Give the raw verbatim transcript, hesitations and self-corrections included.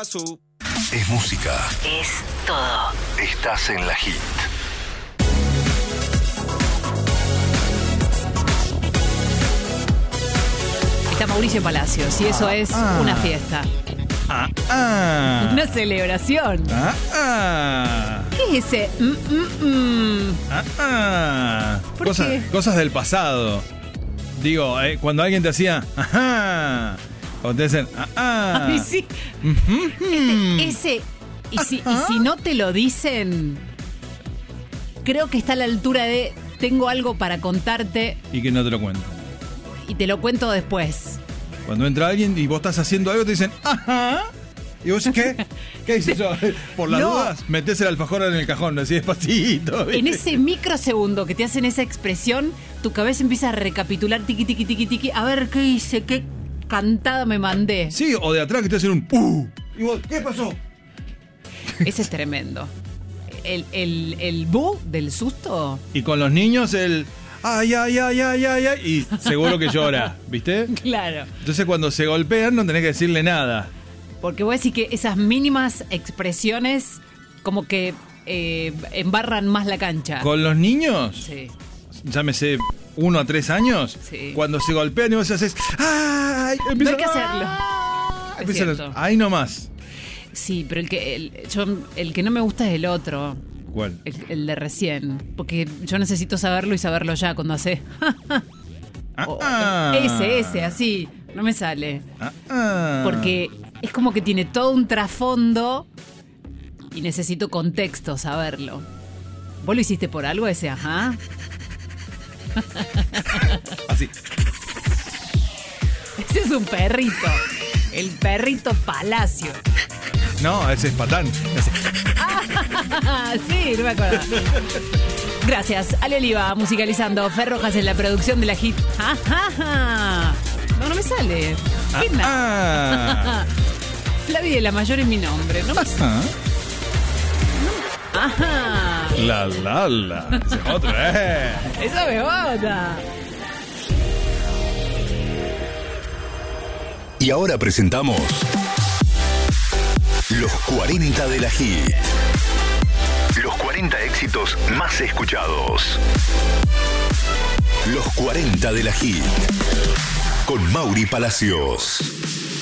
su. Es música. Es todo. Estás en la Hit. Está Mauricio Palacios y eso Ah, es ah. una fiesta. Ah, ah. Una celebración. Ah, ah. ¿Qué es ese? Mm, mm, mm? Ah, ah. ¿Por Cosas, qué? cosas del pasado. Digo, eh, cuando alguien te hacía, ajá, o te dicen, ah, ah. Ay, sí. Ujú. Ese. Y si, y si no te lo dicen, creo que está a la altura de tengo algo para contarte Y que no te lo cuento. y te lo cuento después. Cuando entra alguien y vos estás haciendo algo, te dicen, ajá. ¿Y vos qué? ¿Qué dices yo? Por las No. dudas, metés el alfajor en el cajón, así despacito. ¿viste? En ese microsegundo que te hacen esa expresión, tu cabeza empieza a recapitular tiqui, tiqui, tiqui, tiqui. A ver qué hice, qué cantada me mandé. Sí, o de atrás que te hacen un ¡uh! ¿Y vos qué pasó? Ese es tremendo. El, el, el bu del susto. Y con los niños el ay, ay, ay, ay, ay, ay, y seguro que llora, ¿viste? Claro. Entonces cuando se golpean no tenés que decirle nada. Porque voy a decir que esas mínimas expresiones como que eh, embarran más la cancha. Con los niños, Sí. llámese uno a tres años, Sí. cuando se golpean y vos haces ¡ay! No hay que hacerlo. ¡ah! Es Empiezan cierto. a- ahí nomás. Sí, pero el que el, yo, el que no me gusta es el otro. ¿Cuál? El, el de recién. Porque yo necesito saberlo y saberlo ya cuando hace. Ah, o- ah. Ese, ese, así. No me sale. Ah, ah. Porque es como que tiene todo un trasfondo y necesito contexto, saberlo. ¿Vos lo hiciste por algo ese ajá? Así. Ese es un perrito. El perrito Palacio. No, ese es patán. Ese. Sí, no me acuerdo. Gracias, Ale Oliva musicalizando, Fer Rojas en la producción de la hit. Ajá. No, no me sale. ¿Qué nada? Ah, Flavi de la Mayor es mi nombre. No me ah. Ajá. La la la. Ese es otro, eh. Eso me gusta. Y ahora presentamos Los cuarenta de la Hit. Los cuarenta éxitos más escuchados. Los cuarenta de la Hit. Con Mauri Palacios.